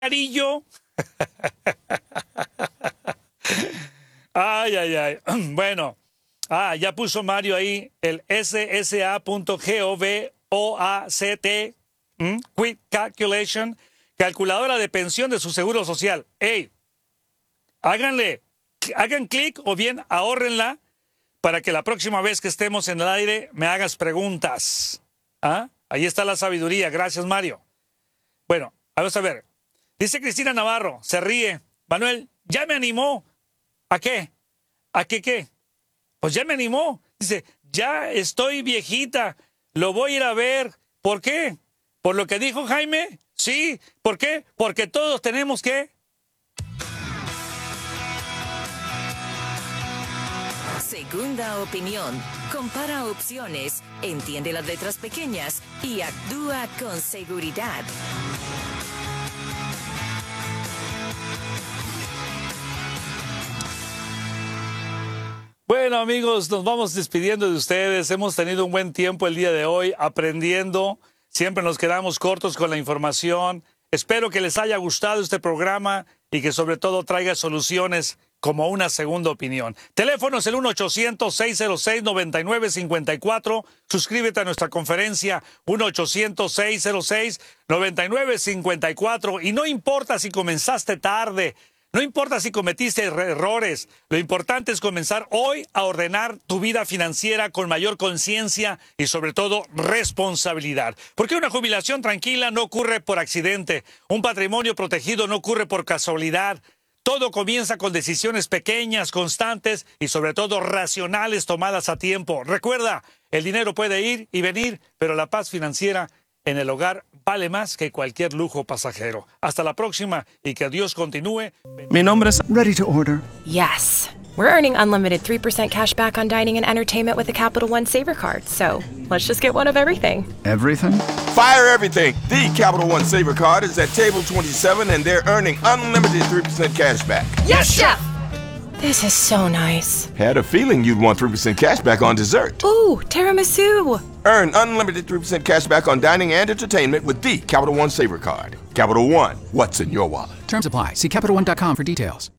Carillo. Ay, ay, ay. Bueno, ya puso Mario ahí el ssa.govoact, Quick Calculation, calculadora de pensión de su seguro social. ¡Ey! Hagan clic o bien ahórrenla para que la próxima vez que estemos en el aire me hagas preguntas. Ahí está la sabiduría. Gracias, Mario. Bueno, vamos a ver. Dice Cristina Navarro, se ríe. Manuel, ya me animó. ¿A qué? ¿A qué? Pues ya me animó. Dice, ya estoy viejita. Lo voy a ir a ver. ¿Por qué? ¿Por lo que dijo Jaime? Sí. ¿Por qué? Porque todos tenemos que... Segunda opinión. Compara opciones, entiende las letras pequeñas y actúa con seguridad. Bueno, amigos, nos vamos despidiendo de ustedes. Hemos tenido un buen tiempo el día de hoy aprendiendo. Siempre nos quedamos cortos con la información. Espero que les haya gustado este programa y que sobre todo traiga soluciones como una segunda opinión. Teléfono es el 1-800-606-9954. Suscríbete a nuestra conferencia 1-800-606-9954. Y no importa si comenzaste tarde, no importa si cometiste errores, lo importante es comenzar hoy a ordenar tu vida financiera con mayor conciencia y sobre todo responsabilidad. Porque una jubilación tranquila no ocurre por accidente, un patrimonio protegido no ocurre por casualidad. Todo comienza con decisiones pequeñas, constantes y sobre todo racionales tomadas a tiempo. Recuerda, el dinero puede ir y venir, pero la paz financiera en el hogar vale más que cualquier lujo pasajero. Hasta la próxima y que Dios continúe. Mi nombre es... Ready to order. Yes. We're earning unlimited 3% cash back on dining and entertainment with the Capital One Saver Card. So let's just get one of everything. Everything? Fire everything. The Capital One Saver Card is at table 27 and they're earning unlimited 3% cash back. Yes, Chef! This is so nice. Had a feeling you'd want 3% cash back on dessert. Ooh, tiramisu. Earn unlimited 3% cash back on dining and entertainment with the Capital One Saver Card. Capital One, what's in your wallet? Terms apply. See CapitalOne.com for details.